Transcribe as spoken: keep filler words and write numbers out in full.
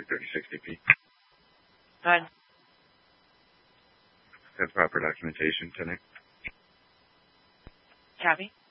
thirty sixty p. Go ahead. Have proper documentation, Tenant. Copy.